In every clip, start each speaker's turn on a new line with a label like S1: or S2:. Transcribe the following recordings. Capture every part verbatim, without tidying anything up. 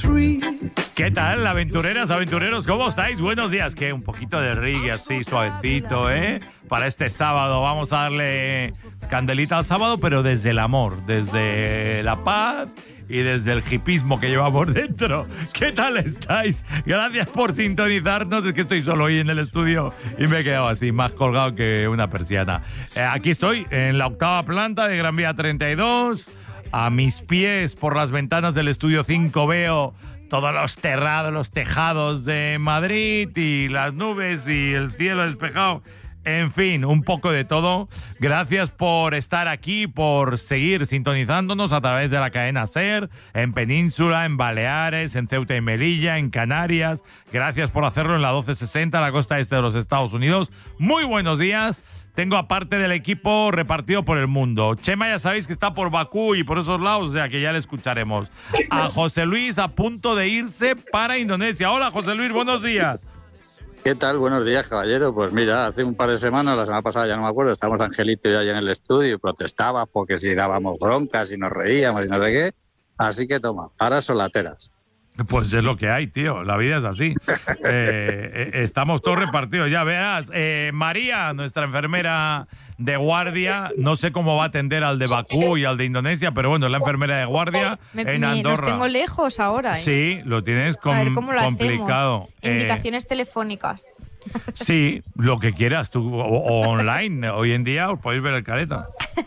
S1: ¿Qué tal, aventureras, aventureros? ¿Cómo estáis? Buenos días. Que un poquito de reggae así, suavecito, ¿eh? Para este sábado. Vamos a darle candelita al sábado, pero desde el amor, desde la paz y desde el hipismo que llevamos dentro. ¿Qué tal estáis? Gracias por sintonizarnos. Es que estoy solo hoy en el estudio y me he quedado así, más colgado que una persiana. Eh, aquí estoy, en la octava planta de Gran Vía treinta y dos. A mis pies, por las ventanas del estudio cinco, veo todos los terrados, los tejados de Madrid y las nubes y el cielo despejado. En fin, un poco de todo. Gracias por estar aquí, por seguir sintonizándonos a través de la cadena SER, en Península, en Baleares, en Ceuta y Melilla, en Canarias. Gracias por hacerlo en la doce sesenta, la costa este de los Estados Unidos. Muy buenos días. Tengo aparte del equipo repartido por el mundo. Chema ya sabéis que está por Bakú y por esos lados, o sea que ya le escucharemos. A José Luis a punto de irse para Indonesia. Hola José Luis, buenos días.
S2: ¿Qué tal? Buenos días, caballero. Pues mira, hace un par de semanas, la semana pasada ya no me acuerdo, estábamos Angelito y yo allá en el estudio y protestaba porque si dábamos broncas y nos reíamos y no sé qué. Así que toma, ahora solateras.
S1: Pues es lo que hay, tío. La vida es así. Eh, estamos todos repartidos. Ya verás. Eh, María, nuestra enfermera de guardia, no sé cómo va a atender al de Bakú y al de Indonesia, pero bueno, es la enfermera de guardia
S3: me,
S1: en
S3: me,
S1: Andorra.
S3: Los tengo lejos ahora, ¿eh?
S1: Sí, lo tienes com-
S3: a ver, ¿cómo lo
S1: complicado.
S3: Hacemos? Indicaciones eh, telefónicas.
S1: Sí, lo que quieras, tú, o, o online. Hoy en día os podéis ver el careta.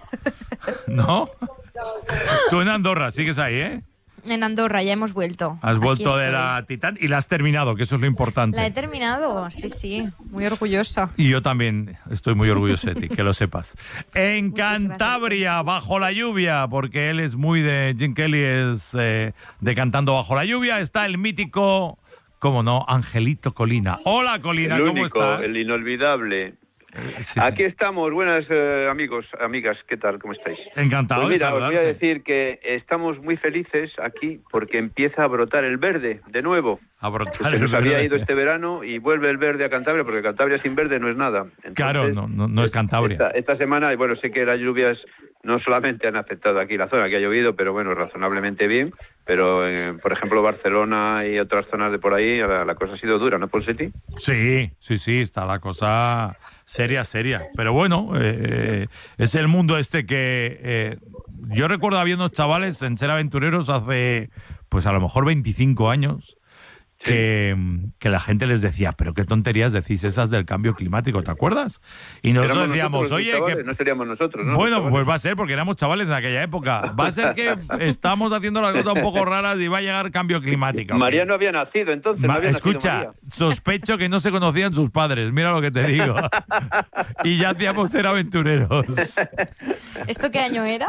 S1: ¿No? Tú en Andorra, sigues ahí, ¿eh?
S3: En Andorra, ya hemos vuelto.
S1: Has vuelto de la Titán y la has terminado, que eso es lo importante.
S3: La he terminado, sí, sí, muy orgullosa.
S1: Y yo también estoy muy orgulloso de ti, que lo sepas. En Cantabria, bajo la lluvia, porque él es muy de... Jim Kelly es eh, de Cantando bajo la lluvia, está el mítico, cómo no, Angelito Colina. Hola Colina,
S4: el
S1: ¿cómo
S4: único,
S1: estás?
S4: El inolvidable.
S1: Sí.
S4: Aquí estamos, buenas eh, amigos, amigas, ¿qué tal? ¿Cómo estáis?
S1: Encantado
S4: pues mira,
S1: de saludarte.
S4: Os voy a decir que estamos muy felices aquí porque empieza a brotar el verde de nuevo.
S1: A brotar
S4: porque
S1: el
S4: nos
S1: verde.
S4: había ido este verano y vuelve el verde a Cantabria, porque Cantabria sin verde no es nada. Entonces,
S1: claro, no, no, no es Cantabria.
S4: Esta, esta semana, y bueno, sé que las lluvias no solamente han afectado aquí la zona, que ha llovido, pero bueno, razonablemente bien, pero eh, por ejemplo Barcelona y otras zonas de por ahí, la, la cosa ha sido dura, ¿no, Ponseti?
S1: Sí, sí, sí, está la cosa seria, seria. Pero bueno, eh, es el mundo este que... Eh, yo recuerdo había unos chavales en Ser Aventureros hace, pues a lo mejor veinticinco años, sí. que, que la gente les decía, pero qué tonterías decís esas del cambio climático, ¿te acuerdas? Y nosotros
S4: éramos
S1: decíamos,
S4: nosotros,
S1: oye...
S4: chavales,
S1: que...
S4: no seríamos nosotros, ¿no?
S1: Bueno, pues va a ser porque éramos chavales en aquella época. Va a ser que estamos haciendo las cosas un poco raras y va a llegar cambio climático.
S4: María no había nacido, entonces.
S1: Ma-
S4: no había
S1: escucha,
S4: nacido
S1: sospecho que no se conocían sus padres, mira lo que te digo. Y ya hacíamos Ser Aventureros.
S3: ¿Esto qué año era?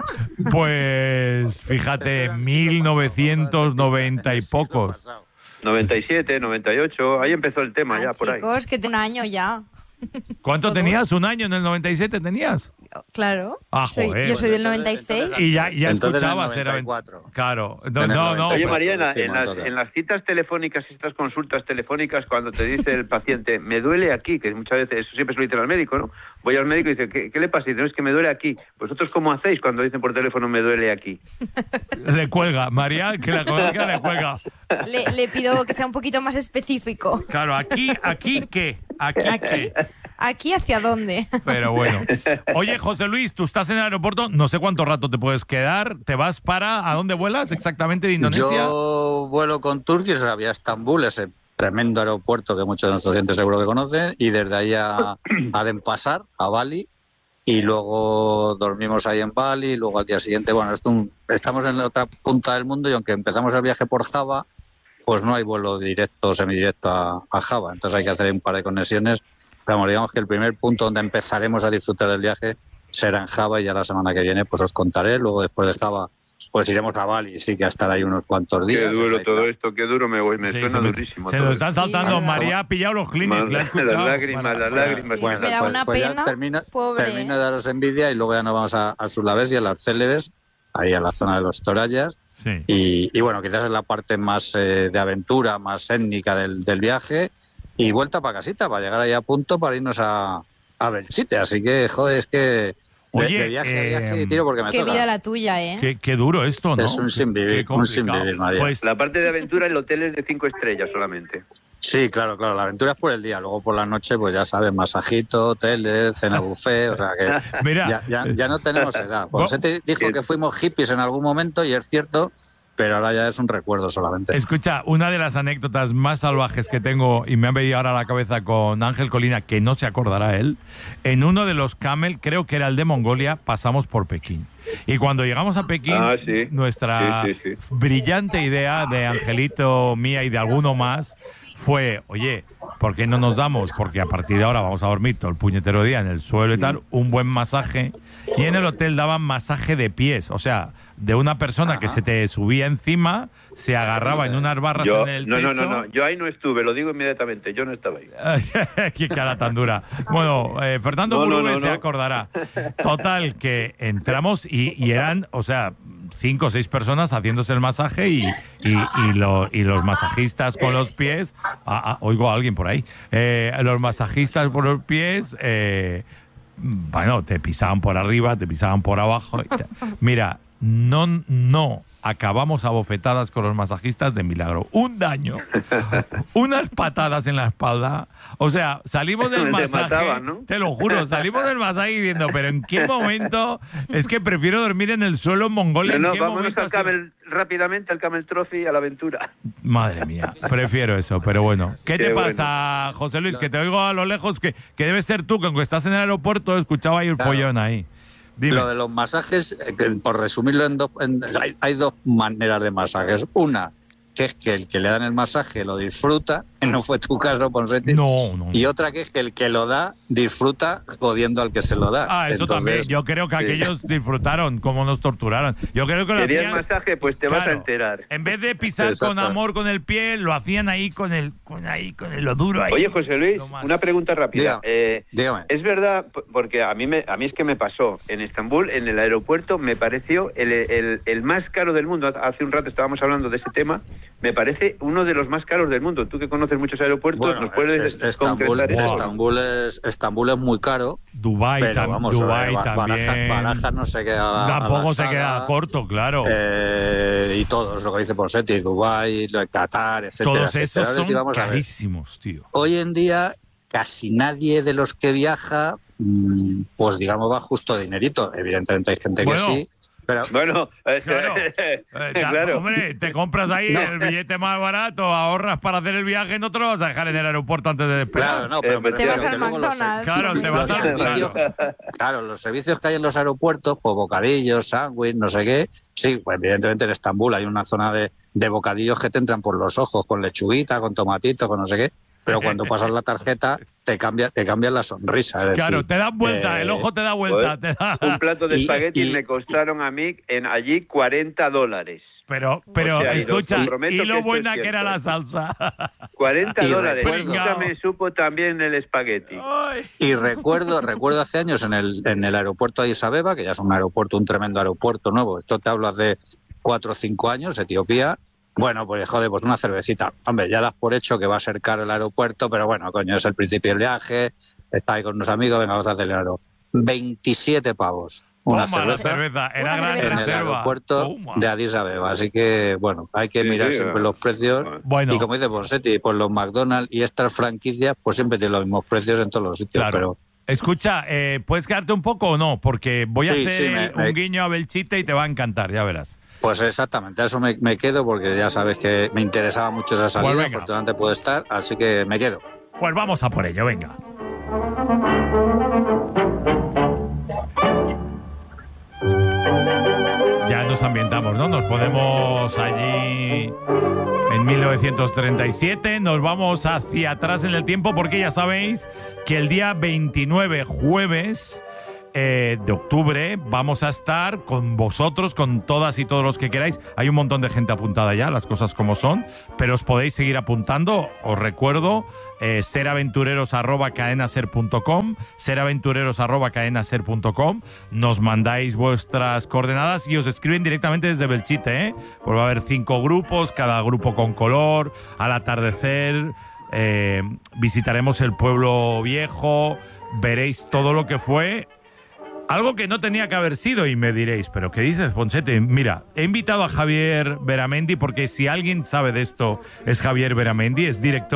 S1: Pues fíjate, mil novecientos noventa y pocos.
S4: noventa y siete, noventa y ocho, ahí empezó el tema,
S3: ah,
S4: ya por ahí.
S3: Chicos, que de un año ya.
S1: ¿Cuánto tenías? ¿Un año en el noventa y siete tenías?
S3: Claro.
S1: Ah,
S3: soy,
S1: joder.
S3: yo soy del noventa y seis.
S1: Y ya, ya
S2: Entonces
S1: escuchabas
S2: en el
S1: Ser
S2: noventa y cuatro.
S1: Aventureros. Claro. No,
S2: En el
S1: no, no.
S4: Oye,
S2: pues,
S4: María, en, la- en
S2: decimos
S4: las,
S2: todo.
S4: en las citas telefónicas, estas consultas telefónicas, cuando te dice el paciente, me duele aquí, que muchas veces, eso siempre se lo dice al médico, ¿no? Voy al médico y dice, ¿qué, qué le pasa? Y dice, no, es que me duele aquí. ¿Vosotros cómo hacéis cuando dicen por teléfono, me duele aquí?
S1: Le cuelga. María, que la conozca, le cuelga.
S3: Le, le pido que sea un poquito más específico.
S1: Claro, aquí, aquí, ¿qué? Aquí,
S3: ¿Aquí?
S1: ¿qué?
S3: ¿Aquí hacia dónde?
S1: Pero bueno. Oye, José Luis, tú estás en el aeropuerto, no sé cuánto rato te puedes quedar. ¿Te vas para... ¿A dónde vuelas exactamente de Indonesia?
S2: Yo vuelo con Turkish a Estambul, ese tremendo aeropuerto que muchos de nuestros clientes seguro que conocen, y desde ahí a, a Denpasar, a Bali, y luego dormimos ahí en Bali, y luego al día siguiente, bueno, esto un, estamos en la otra punta del mundo y aunque empezamos el viaje por Java, pues no hay vuelo directo o semidirecto a, a Java, entonces hay que hacer un par de conexiones. Pero digamos que el primer punto donde empezaremos a disfrutar del viaje será en Java y ya la semana que viene pues os contaré. Luego después de Java pues iremos a Bali y sí que a estar ahí unos cuantos días.
S4: Qué duro todo esto, qué duro me voy, me
S1: Sí,
S4: suena
S1: se me-
S4: durísimo.
S1: Se
S4: todo
S1: nos
S4: esto.
S1: están saltando.
S3: Sí,
S1: María ha pillado los Kleenex,
S4: Más-
S1: la he
S4: las
S1: escuchado.
S4: lágrimas,
S1: Bueno,
S4: las
S1: sí.
S4: lágrimas.
S3: Sí, me da una
S2: pues ya
S3: pena,
S2: termino,
S3: pobre.
S2: termino de daros envidia y luego ya nos vamos a, a Sulawesi, a las Célebes, ahí a la zona de los Torayas.
S1: Sí.
S2: Y, y bueno, quizás es la parte más eh, de aventura, más étnica del, del viaje. Y vuelta para casita, para llegar ahí a punto para irnos a, a Belchite. Así que, joder, es que
S1: Oye,
S2: de, de viaje a viaje
S1: eh,
S2: tiro porque me
S3: Qué
S2: toca.
S3: vida la tuya, ¿eh?
S1: Qué, qué duro esto, ¿no?
S2: Es un sinvivir,
S1: Qué
S2: un
S1: complicado.
S2: sinvivir, María.
S1: Pues,
S4: La parte de aventura, el hotel es de cinco estrellas solamente.
S2: Sí, claro, claro. La aventura es por el día. Luego por la noche, pues ya sabes, masajito, hoteles, cena buffet. O sea que
S1: mira,
S2: ya, ya, ya no tenemos edad.
S1: Bueno,
S2: José dijo que fuimos hippies en algún momento y es cierto, pero ahora ya es un recuerdo solamente.
S1: escucha, una de las anécdotas más salvajes que tengo y me han venido ahora a la cabeza con Ángel Colina, que no se acordará él, en uno de los camel, creo que era el de Mongolia, pasamos por Pekín. Y cuando llegamos a Pekín,
S4: Ah, sí.
S1: nuestra
S4: Sí, sí, sí.
S1: brillante idea de Angelito, mía y de alguno más fue, oye, ¿por qué no nos damos? Porque a partir de ahora vamos a dormir todo el puñetero día en el suelo y tal, un buen masaje. Y en el hotel daban masaje de pies, o sea, de una persona
S2: Ajá.
S1: que se te subía encima, se agarraba en unas barras
S4: Yo,
S1: en el
S4: no,
S1: techo.
S4: no, no, no, yo ahí no estuve, lo digo inmediatamente, yo no estaba ahí.
S1: Qué cara tan dura. Bueno, eh, Fernando
S4: No, no,
S1: Murube
S4: no,
S1: se
S4: no.
S1: acordará. Total, que entramos y, y eran, o sea, cinco o seis personas haciéndose el masaje y, y, y, lo- y los masajistas con los pies. Ah, ah, oigo a alguien por ahí. Eh, los masajistas por los pies. Eh, bueno, te pisaban por arriba, te pisaban por abajo. y te- Mira, no, no acabamos a bofetadas con los masajistas de milagro. Un daño, unas patadas en la espalda. O sea, salimos del
S4: Te
S1: masaje,
S4: mataban, ¿no?
S1: te lo juro, salimos del masaje diciendo, pero ¿en qué momento? Es que prefiero dormir en el suelo en Mongolia.
S4: No,
S1: ¿En
S4: no,
S1: qué
S4: vámonos
S1: momento
S4: al
S1: así?
S4: camel, rápidamente al Camel Trophy, a la aventura.
S1: Madre mía, prefiero eso, pero bueno. ¿Qué,
S4: Qué
S1: te
S4: bueno.
S1: pasa, José Luis? Que te oigo a lo lejos, que, que debe ser tú, que aunque estás en el aeropuerto, escuchaba ahí el
S2: Claro.
S1: follón ahí. Dime.
S2: Lo de los masajes, eh, que por resumirlo en dos, en- hay, hay dos maneras de masajes. Una, que es que el que le dan el masaje lo disfruta, que no fue tu caso, Ponseti.
S1: No, no.
S2: Y otra que es que el que lo da disfruta jodiendo al que se lo da.
S1: Ah, eso
S2: Entonces,
S1: también. Yo creo que
S4: sí.
S1: aquellos disfrutaron, como nos torturaron. Yo creo que lo
S4: ¿Querías
S1: hacían...
S4: masaje? Pues te vas a
S1: Claro,
S4: enterar.
S1: En vez de pisar
S2: Exacto.
S1: con amor con el pie, lo hacían ahí con el, con ahí, con el, lo duro ahí.
S4: Oye, José Luis,
S1: Lo más.
S4: una pregunta rápida.
S2: Diga.
S4: Eh,
S2: Dígame.
S4: es verdad, p- porque a mí, me, a mí es que me pasó en Estambul, en el aeropuerto, me pareció el, el, el más caro del mundo. Hace un rato estábamos hablando de ese tema. Me parece uno de los más caros del mundo. Tú que conoces muchos aeropuertos,
S2: Bueno,
S4: ¿nos puedes
S2: es- Estambul,
S4: concretar eso?
S2: Estambul, es, Estambul es muy caro,
S1: Dubai,
S2: pero
S1: tam-
S2: vamos,
S1: Dubai
S2: eh, Ba-
S1: también.
S2: Barajas, Barajas no se queda a
S1: Tampoco
S2: la
S1: se
S2: saga,
S1: queda corto, claro.
S2: eh, y todos, lo que dice Ponseti, Dubái, lo de Qatar, etcétera.
S1: Todos
S2: etcétera.
S1: esos
S2: Ahora sí,
S1: son
S2: vamos a ver.
S1: carísimos, tío.
S2: Hoy en día casi nadie de los que viaja, mm, pues digamos, va justo de dinerito. Evidentemente hay gente
S1: Bueno.
S2: que sí, pero
S4: Bueno, es que-
S1: Claro. Eh, ta-
S4: claro.
S1: Hombre, te compras ahí
S2: No.
S1: el billete más barato, ahorras para hacer el viaje, no te lo vas a dejar en el aeropuerto antes de despegar.
S2: claro, no, pero me
S3: Te vas
S2: refiero
S3: al
S2: que luego los-
S3: McDonald's.
S1: Claro,
S3: sí,
S1: te
S3: sí.
S1: vas al-
S2: los servicios- claro, los servicios que hay en los aeropuertos, pues bocadillos, sándwich, no sé qué. Sí, pues evidentemente en Estambul hay una zona de, de bocadillos que te entran por los ojos, con lechuguita, con tomatito, con no sé qué. Pero cuando pasas la tarjeta, te cambia, te cambian la sonrisa. es
S1: Claro,
S2: decir,
S1: te das vuelta,
S2: eh,
S1: el ojo te da vuelta.
S4: joder.
S1: te da-
S4: Un plato de
S2: Y-
S4: espaguetis
S2: y-
S4: me costaron a mí en allí cuarenta dólares.
S1: Pero, pero
S4: O sea, y lo
S1: escucha,
S4: comprometo
S1: y
S4: que
S1: lo
S4: esto
S1: buena
S4: es
S1: que era
S4: cierto.
S1: la salsa.
S4: cuarenta
S2: Y
S4: dólares.
S2: recuerdo-
S4: Nunca me supo también el espagueti.
S1: Ay.
S2: Y recuerdo, recuerdo hace años en el, en el aeropuerto de Addis Abeba, que ya es un aeropuerto, un tremendo aeropuerto nuevo. Esto te hablo hace cuatro o cinco años, Etiopía. Bueno, pues joder, pues una cervecita. Hombre, ya das por hecho que va a ser caro el aeropuerto, pero bueno, coño, es el principio del viaje. Está ahí con unos amigos, venga, vamos a acelerar. veintisiete pavos. Una
S1: Toma la
S2: cerveza
S1: cerveza, era
S3: Una
S1: gran
S3: cerveza.
S2: en el
S1: reserva.
S2: aeropuerto
S1: Toma.
S2: de Addis Abeba. Así que, bueno, hay que
S4: Sí,
S2: mirar
S4: sí,
S2: siempre
S4: eh.
S2: los precios.
S1: Bueno,
S2: Y como dice Ponseti, pues los McDonald's y estas franquicias, pues siempre tienen los mismos precios en todos los sitios.
S1: Claro.
S2: Pero
S1: escucha, eh, ¿puedes quedarte un poco o no? Porque voy a
S2: Sí,
S1: hacer
S2: sí, me-
S1: un
S2: me-
S1: guiño a Belchite y te va a encantar, ya verás.
S2: Pues exactamente, a eso me, me quedo porque ya sabes que me interesaba mucho esa salida,
S1: Pues venga.
S2: afortunadamente puedo estar, así que me quedo.
S1: Pues vamos a por ello, venga. Ya nos ambientamos, ¿no? Nos ponemos allí en mil novecientos treinta y siete, nos vamos hacia atrás en el tiempo porque ya sabéis que el día veintinueve, jueves eh, de octubre, vamos a estar con vosotros, con todas y todos los que queráis. Hay un montón de gente apuntada ya, las cosas como son, pero os podéis seguir apuntando. Os recuerdo, eh, seraventureros arroba cadenaser punto com, seraventureros arroba cadenaser punto com. Nos mandáis vuestras coordenadas y os escriben directamente desde Belchite, ¿eh? Pues va a haber cinco grupos, cada grupo con color, al atardecer. Eh, visitaremos el pueblo viejo, veréis todo lo que fue Algo que no tenía que haber sido, y me diréis, ¿pero qué dices, Ponsete? Mira, he invitado a Javier Beramendi porque si alguien sabe de esto es Javier Beramendi, es director